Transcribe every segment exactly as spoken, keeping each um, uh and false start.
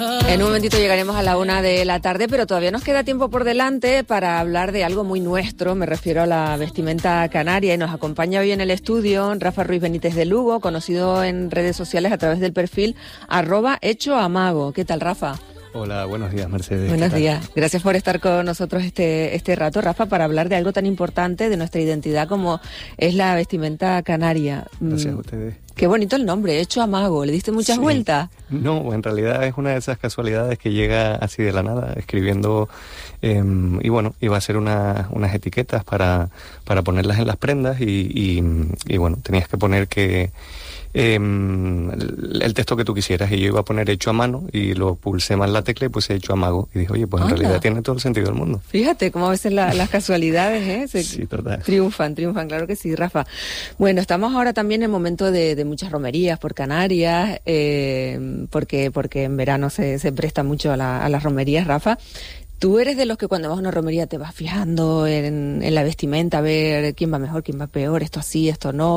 En un momentito llegaremos a la una de la tarde, pero todavía nos queda tiempo por delante para hablar de algo muy nuestro. Me refiero a la vestimenta canaria, y nos acompaña hoy en el estudio Rafa Ruiz Benítez de Lugo, conocido en redes sociales a través del perfil arroba hecho amago. ¿Qué tal, Rafa? Hola, buenos días, Mercedes. Buenos días. Gracias por estar con nosotros este, este rato, Rafa, para hablar de algo tan importante de nuestra identidad como es la vestimenta canaria. Gracias a ustedes. Qué bonito el nombre, Hecho Amago. ¿Le diste muchas sí. vueltas? No, en realidad es una de esas casualidades que llega así de la nada, escribiendo, eh, y bueno, iba a hacer una, unas etiquetas para, para ponerlas en las prendas y, y, y bueno, tenías que poner que eh, el, el texto que tú quisieras, y yo iba a poner hecho a mano y lo pulsé mal la tecla y puse hecho amago y dije, oye, pues en Anda. realidad tiene todo el sentido del mundo. Fíjate cómo a veces la, las casualidades ¿eh? Se sí, total. triunfan, triunfan, claro que sí, Rafa. Bueno, estamos ahora también en el momento de, de muchas romerías por Canarias, eh, porque porque en verano se, se presta mucho a, la, a las romerías, Rafa. ¿Tú eres de los que cuando vas a una romería te vas fijando en, en la vestimenta, a ver quién va mejor, quién va peor, esto sí, esto no,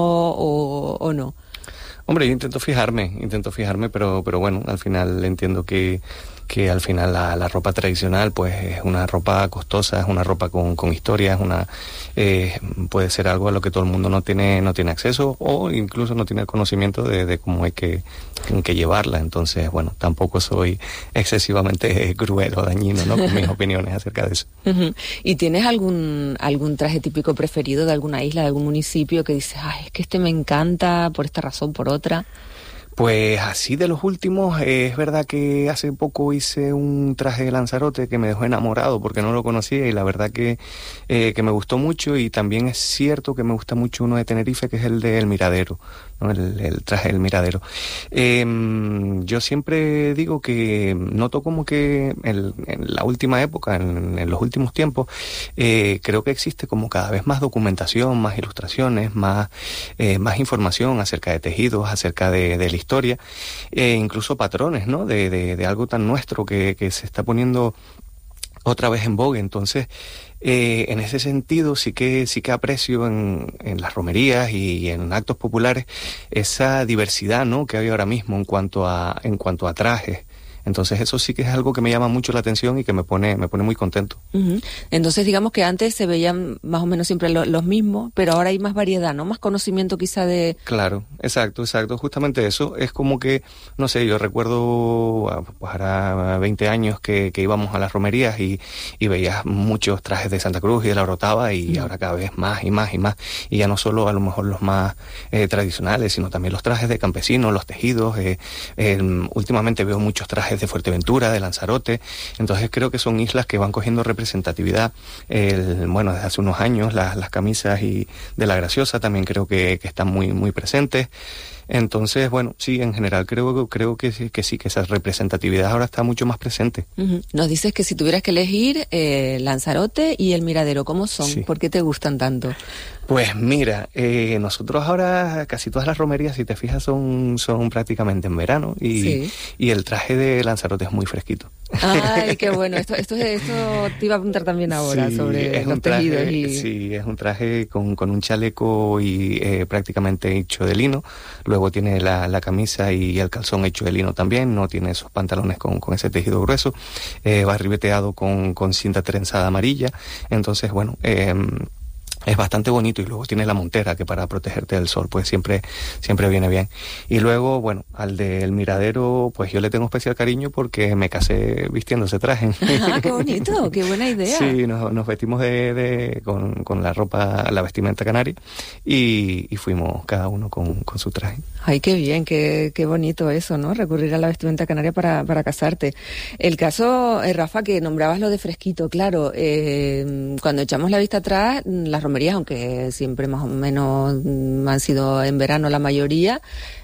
o, o no? Hombre, yo intento fijarme, intento fijarme, pero pero bueno, al final entiendo que que al final la, la ropa tradicional pues es una ropa costosa, es una ropa con, con historia, es una eh, puede ser algo a lo que todo el mundo no tiene no tiene acceso o incluso no tiene el conocimiento de, de cómo hay que, que llevarla. Entonces, bueno, tampoco soy excesivamente cruel o dañino, ¿no? Con mis opiniones acerca de eso. Uh-huh. ¿Y tienes algún algún traje típico preferido de alguna isla, de algún municipio que dices, ay, es que este me encanta por esta razón, por otra? Pues así de los últimos, eh, es verdad que hace poco hice un traje de Lanzarote que me dejó enamorado porque no lo conocía y la verdad que, eh, que me gustó mucho, y también es cierto que me gusta mucho uno de Tenerife que es el del Miradero, ¿no? el, el traje del Miradero. Eh, yo siempre digo que noto como que en, en la última época, en, en los últimos tiempos, eh, creo que existe como cada vez más documentación, más ilustraciones, más, eh, más información acerca de tejidos, acerca de, de la historia, e incluso patrones, ¿no? De, de, de algo tan nuestro que, que se está poniendo otra vez en vogue. Entonces, eh, en ese sentido sí que sí que aprecio en, en las romerías y en actos populares esa diversidad, ¿no? Que hay ahora mismo en cuanto a en cuanto a trajes. Entonces eso sí que es algo que me llama mucho la atención y que me pone me pone muy contento. Uh-huh. Entonces digamos que antes se veían más o menos siempre lo, los mismos, pero ahora hay más variedad, ¿no? Más conocimiento quizá de... Claro, exacto, exacto. Justamente eso. Es como que, no sé, yo recuerdo, pues ahora veinte años que, que íbamos a las romerías y, y veías muchos trajes de Santa Cruz y de la Orotava, y uh-huh. ahora cada vez más y más y más. Y ya no solo a lo mejor los más eh, tradicionales, sino también los trajes de campesinos, los tejidos. Eh, eh, últimamente veo muchos trajes de Fuerteventura, de Lanzarote. Entonces creo que son islas que van cogiendo representatividad. El, bueno, desde hace unos años las, las camisas y de La Graciosa también creo que, que están muy, muy presentes. Entonces, bueno, sí, en general creo, creo que, sí, que sí, que esa representatividad ahora está mucho más presente. Uh-huh. Nos dices que si tuvieras que elegir eh, Lanzarote y el Miradero, ¿cómo son? Sí. ¿Por qué te gustan tanto? Pues mira, eh, nosotros ahora casi todas las romerías, si te fijas, son, son prácticamente en verano, y, sí. y el traje de Lanzarote es muy fresquito. Ay, qué bueno. Esto, esto, esto te iba a preguntar también ahora, sí, sobre es los un traje, tejidos. Y... Sí, es un traje con, con un chaleco y eh, prácticamente hecho de lino. Luego tiene la, la camisa y el calzón hecho de lino también. No tiene esos pantalones con, con ese tejido grueso. Eh, va ribeteado con, con cinta trenzada amarilla. Entonces, bueno... Eh, es bastante bonito, y luego tiene la montera que para protegerte del sol pues siempre siempre viene bien. Y luego, bueno, al del Miradero pues yo le tengo especial cariño porque me casé vistiendo ese traje. Ah, qué bonito, qué buena idea. Sí, nos, nos vestimos de, de con, con la ropa, la vestimenta canaria, y, y fuimos cada uno con, con su traje. Ay, qué bien, qué, qué bonito eso, ¿no? Recurrir a la vestimenta canaria para, para casarte. El caso, eh, Rafa, que nombrabas lo de fresquito, claro, eh, cuando echamos la vista atrás, las romerías, aunque siempre más o menos han sido en verano la mayoría,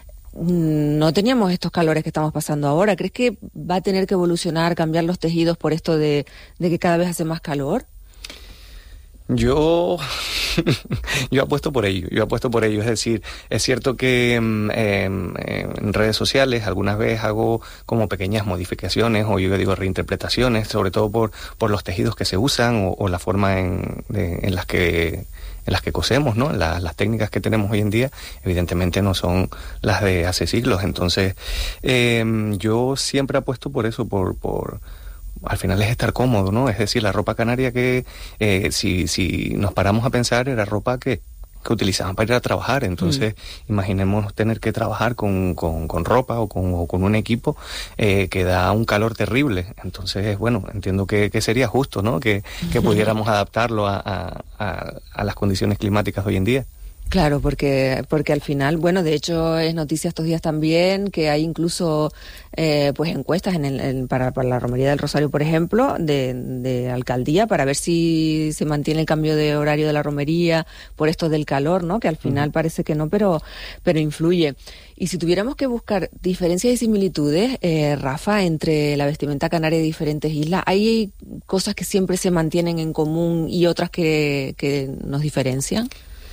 no teníamos estos calores que estamos pasando ahora. ¿Crees que va a tener que evolucionar, cambiar los tejidos por esto de, de que cada vez hace más calor? Yo Yo apuesto por ello, yo apuesto por ello. Es decir, es cierto que eh, en redes sociales algunas veces hago como pequeñas modificaciones o yo digo reinterpretaciones, sobre todo por, por los tejidos que se usan o, o la forma en, de, en las que en las que cosemos, ¿no? La, las técnicas que tenemos hoy en día, evidentemente no son las de hace siglos. Entonces, eh, yo siempre apuesto por eso, por, por al final es estar cómodo, ¿no? Es decir, la ropa canaria que, eh, si, si nos paramos a pensar, era ropa que que utilizaban para ir a trabajar. Entonces, mm. imaginemos tener que trabajar con, con, con ropa o con, o con un equipo eh, que da un calor terrible. Entonces, bueno, entiendo que, que sería justo, ¿no? Que, que pudiéramos adaptarlo a, a, a, a las condiciones climáticas hoy en día. Claro, porque porque al final, bueno, de hecho es noticia estos días también que hay incluso eh, pues encuestas en el, en, para, para la Romería del Rosario, por ejemplo, de, de alcaldía, para ver si se mantiene el cambio de horario de la romería por esto del calor, ¿no? Que al final uh-huh. parece que no, pero pero influye. Y si tuviéramos que buscar diferencias y similitudes, eh, Rafa, entre la vestimenta canaria de diferentes islas, ¿hay cosas que siempre se mantienen en común y otras que, que nos diferencian?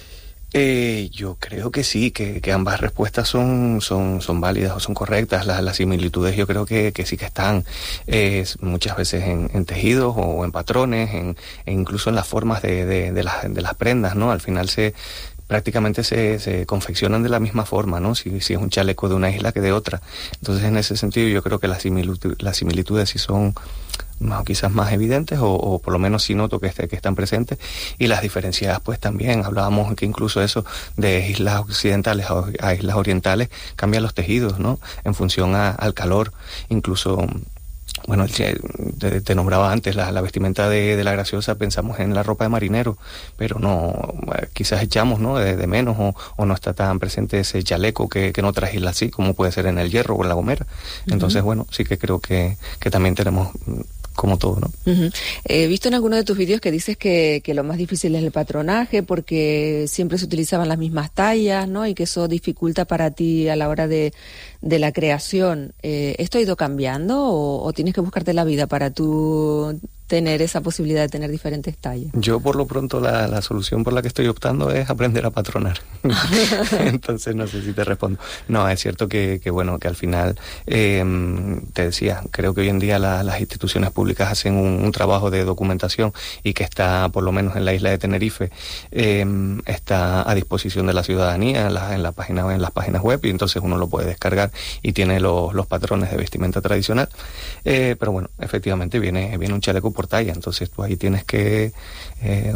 Eh, yo creo que sí, que, que ambas respuestas son, son, son válidas o son correctas. Las, las similitudes yo creo que, que sí que están eh, muchas veces en, en tejidos o en patrones, en, e incluso en las formas de, de, de, las, de las prendas, ¿no? Al final se prácticamente se, se confeccionan de la misma forma, ¿no? Si, si es un chaleco de una isla que de otra. Entonces, en ese sentido, yo creo que las similitudes, las similitudes sí son no, quizás más evidentes o, o por lo menos sí noto que, este, que están presentes, y las diferencias pues también. Hablábamos que incluso eso de islas occidentales a, a islas orientales cambian los tejidos, ¿no? En función a, al calor. Incluso, bueno, te, te nombraba antes la, la vestimenta de, de la Graciosa, pensamos en la ropa de marinero, pero no, quizás echamos, ¿no? de, de menos o, o no está tan presente ese chaleco que, que en otras islas sí, como puede ser en el Hierro o en La Gomera. Entonces, uh-huh. bueno, sí que creo que, que también tenemos como todo, ¿no? Uh-huh. He visto en alguno de tus vídeos que dices que, que lo más difícil es el patronaje porque siempre se utilizaban las mismas tallas, ¿no? Y que eso dificulta para ti a la hora de, de la creación. Eh, ¿Esto ha ido cambiando o, o tienes que buscarte la vida para tú tener esa posibilidad de tener diferentes tallas? Yo por lo pronto la, la solución por la que estoy optando es aprender a patronar. Entonces no sé si te respondo. No, es cierto que, que bueno, que al final eh, te decía, creo que hoy en día la, las instituciones públicas hacen un, un trabajo de documentación y que está, por lo menos en la isla de Tenerife, eh, está a disposición de la ciudadanía en, la, en, la página, en las páginas web, y entonces uno lo puede descargar y tiene los, los patrones de vestimenta tradicional. Eh, pero bueno, efectivamente viene, viene un chaleco por talla, entonces tú ahí tienes que eh,